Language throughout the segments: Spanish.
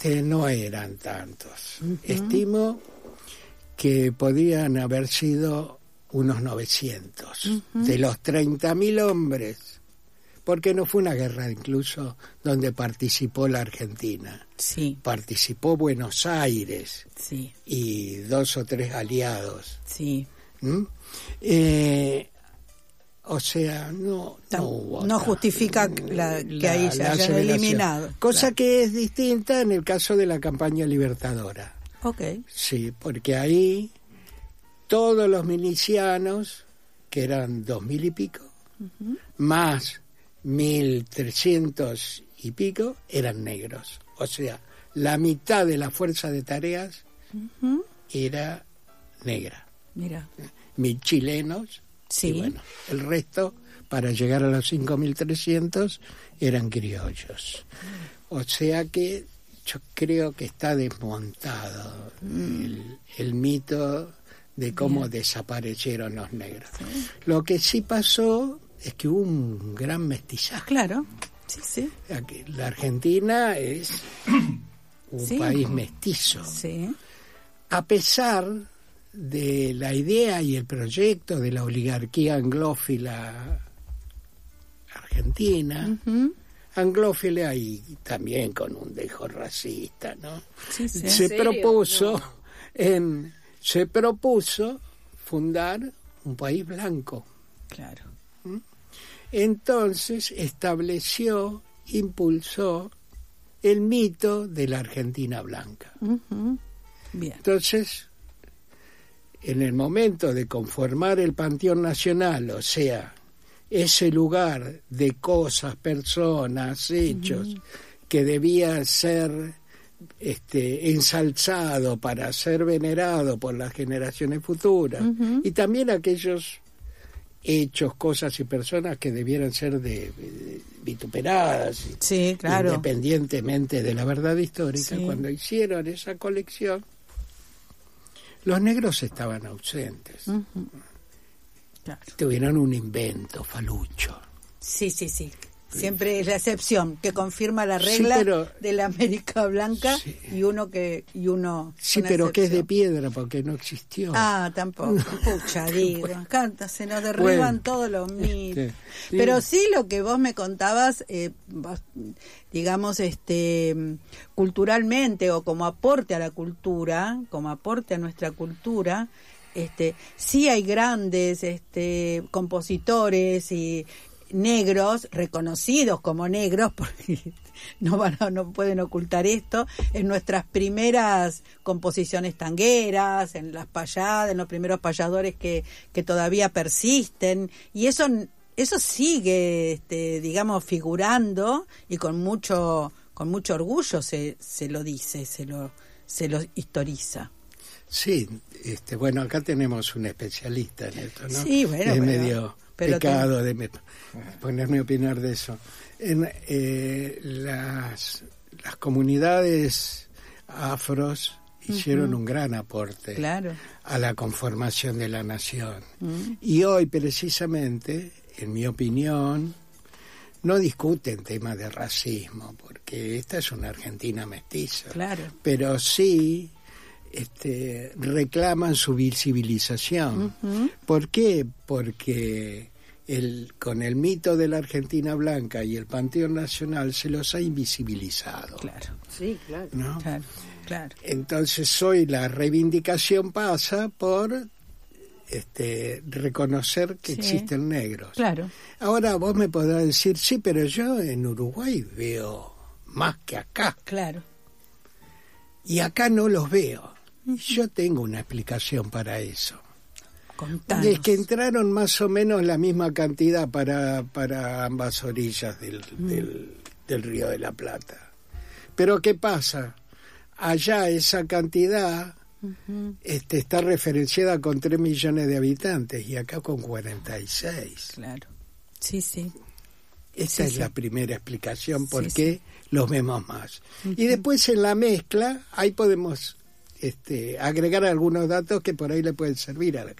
No eran tantos. Estimo que podían haber sido unos 900 de los 30.000 hombres, porque no fue una guerra incluso donde participó la Argentina. Sí. Participó Buenos Aires, sí, y 2 o 3 aliados. Sí. O sea, no hubo no justifica que ahí se hayan eliminado. Cosa que es distinta en el caso de la campaña libertadora. Okay. Sí, porque ahí todos los milicianos, que eran 2.000 y pico, más 1.300 y pico, eran negros. O sea, la mitad de la fuerza de tareas era negra. Mira. 1.000 chilenos, sí. Y bueno, el resto, para llegar a los 5.300, eran criollos. O sea que yo creo que está desmontado el mito de cómo desaparecieron los negros. Sí. Lo que sí pasó es que hubo un gran mestizaje. Claro, sí, sí. La Argentina es un país mestizo. Sí. A pesar de la idea y el proyecto de la oligarquía anglófila argentina, anglófila y también con un dejo racista, ¿no? Sí, sí. Se propuso fundar un país blanco. Claro. Entonces impulsó el mito de la Argentina blanca. Bien. Entonces, en el momento de conformar el Panteón Nacional, o sea, ese lugar de cosas, personas, hechos, que debía ser ensalzado para ser venerado por las generaciones futuras, y también aquellos hechos, cosas y personas que debieran ser vituperadas, sí, claro, independientemente de la verdad histórica. Sí. Cuando hicieron esa colección, los negros estaban ausentes. Claro. Tuvieron un invento falucho. Sí. Siempre es la excepción que confirma la regla de la América Blanca, y uno sí, pero que es de piedra porque no existió. Tampoco. Pucha, digo, acá se nos derriban todos los mitos. Pero sí, lo que vos me contabas, digamos, culturalmente, o como aporte a la cultura, como aporte a nuestra cultura, sí hay grandes compositores y negros, reconocidos como negros, porque no pueden ocultar esto, en nuestras primeras composiciones tangueras, en las payadas, en los primeros payadores que todavía persisten, y eso sigue, digamos, figurando, y con mucho orgullo se lo dice, se lo historiza. Sí, bueno, acá tenemos un especialista en esto, ¿no? Sí, bueno, es medio pecado de ponerme a opinar de eso. En las comunidades afros hicieron un gran aporte a la conformación de la nación. Y hoy, precisamente, en mi opinión, no discuten temas de racismo, porque esta es una Argentina mestiza. Claro. Pero sí reclaman su visibilización. ¿Por qué? Porque con el mito de la Argentina blanca y el Panteón Nacional se los ha invisibilizado. Claro, sí, claro. ¿No? Claro. Entonces hoy la reivindicación pasa por reconocer que existen negros. Claro. Ahora vos me podrás decir, sí, pero yo en Uruguay veo más que acá. Claro. Y acá no los veo. Yo tengo una explicación para eso. Contanos. Es que entraron más o menos la misma cantidad para ambas orillas del Río de la Plata. Pero ¿qué pasa? Allá esa cantidad está referenciada con 3 millones de habitantes y acá con 46. Claro. Sí. Esta es la primera explicación por qué los vemos más. Y después en la mezcla, ahí podemos agregar algunos datos que por ahí le pueden servir a la gente.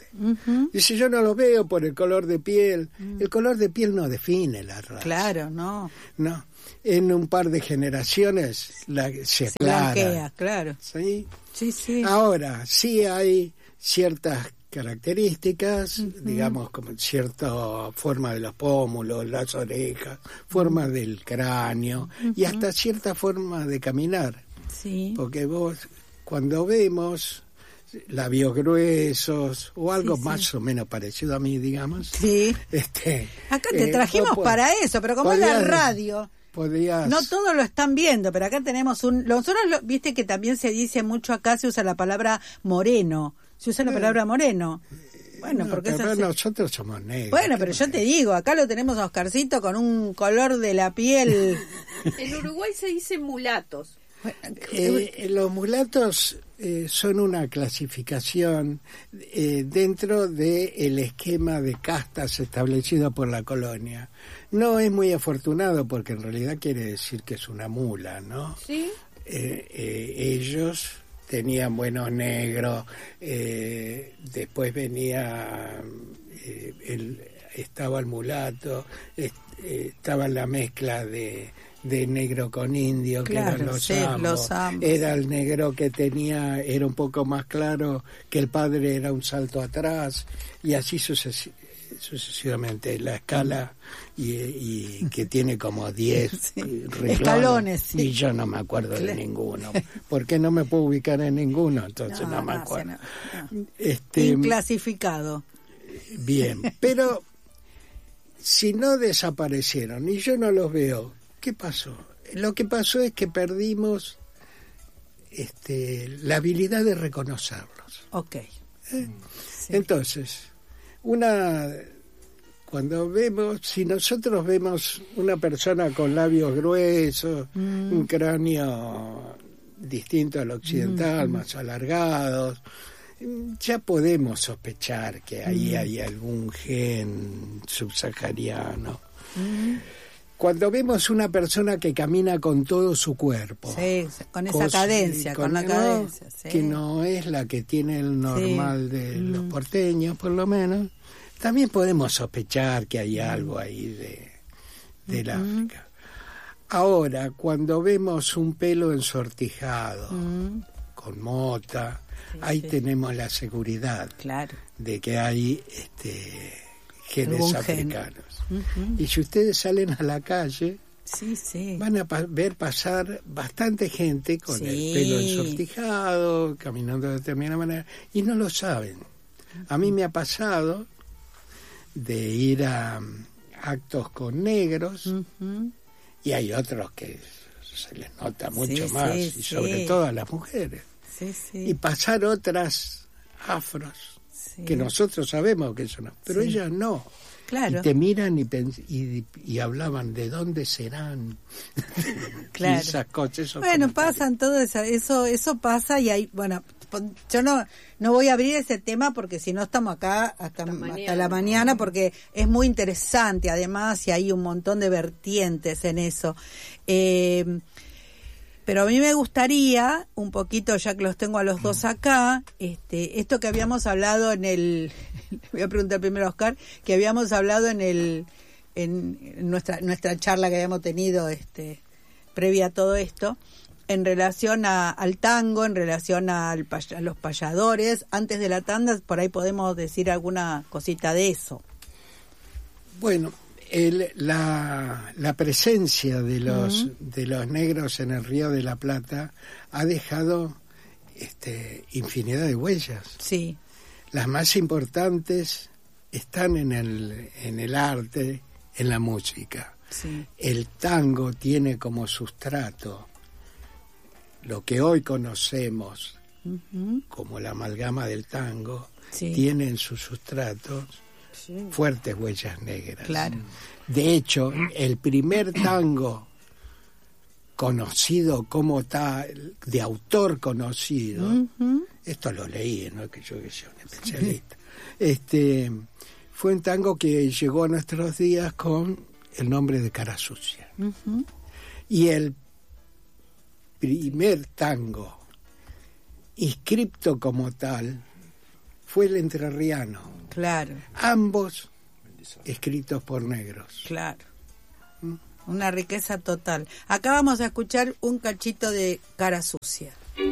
Dice, yo no lo veo por el color de piel. El color de piel no define la raza. Claro, no. No. En un par de generaciones se aclara. Blanquea, claro. ¿Sí? Sí, sí. Ahora, sí hay ciertas características, digamos, como cierta forma de los pómulos, las orejas, forma del cráneo y hasta cierta forma de caminar. Sí. Porque vos, cuando vemos labios gruesos o algo más o menos parecido a mí, digamos. Sí. Acá te trajimos para eso, pero como es la radio, no todos lo están viendo, pero acá tenemos nosotros viste que también se dice mucho acá, se usa la palabra moreno. Se usa la palabra moreno. Bueno, no, porque pero nosotros somos negros. Bueno, pero yo te digo, acá lo tenemos a Oscarcito con un color de la piel. En Uruguay se dice mulatos. Los mulatos son una clasificación dentro del esquema de castas establecido por la colonia. No es muy afortunado porque en realidad quiere decir que es una mula, ¿no? Sí. Ellos tenían buenos negros, después venía estaba el mulato, estaba la mezcla de negro con indio, claro, que eran los ambos. Era el negro que era un poco más claro, que el padre era un salto atrás, y así sucesivamente la escala y que tiene como 10 escalones, sí. Y yo no me acuerdo de ninguno, porque no me puedo ubicar en ninguno, entonces no me acuerdo. Inclasificado. Bien, pero si no desaparecieron y yo no los veo, ¿qué pasó? Lo que pasó es que perdimos la habilidad de reconocerlos. Okay. Sí. Entonces, si nosotros vemos una persona con labios gruesos, un cráneo distinto al occidental, más alargados, ya podemos sospechar que ahí hay algún gen subsahariano. Cuando vemos una persona que camina con todo su cuerpo, sí, con esa cadencia, con la cadencia, sí. Que no es la que tiene el normal de los porteños, por lo menos, también podemos sospechar que hay algo ahí del África. Ahora, cuando vemos un pelo ensortijado, con mota, ahí tenemos la seguridad de que hay genes africanos. Y si ustedes salen a la calle, van a ver pasar bastante gente con el pelo ensortijado, caminando de determinada manera, y no lo saben. A mí me ha pasado de ir a actos con negros, y hay otros que se les nota mucho más, y sobre todo a las mujeres. Y pasar otras afros que nosotros sabemos que son, pero ellas no. Claro. Y te miran y hablaban de dónde serán. Claro. Y esas cosas. Bueno, pasan todo eso pasa, y hay, bueno, yo no voy a abrir ese tema porque si no estamos acá hasta la mañana, porque es muy interesante además, y hay un montón de vertientes en eso. Pero a mí me gustaría, un poquito, ya que los tengo a los dos acá, esto que habíamos hablado le voy a preguntar primero a Oscar, que habíamos hablado en nuestra charla que habíamos tenido previa a todo esto, en relación al tango, en relación a los payadores. Antes de la tanda, por ahí podemos decir alguna cosita de eso. Bueno, la presencia de los negros en el Río de la Plata ha dejado infinidad de huellas. Sí. Las más importantes están en el arte, en la música. Sí. El tango tiene como sustrato lo que hoy conocemos como la amalgama del tango, tiene en sus sustratos fuertes huellas negras. Claro. De hecho, el primer tango conocido como tal, de autor conocido, esto lo leí, no es que yo sea un especialista, fue un tango que llegó a nuestros días con el nombre de Cara Sucia. Y el primer tango inscripto como tal fue el entrerriano. Claro. Ambos escritos por negros. Claro. Una riqueza total. Acá vamos a escuchar un cachito de Cara Sucia.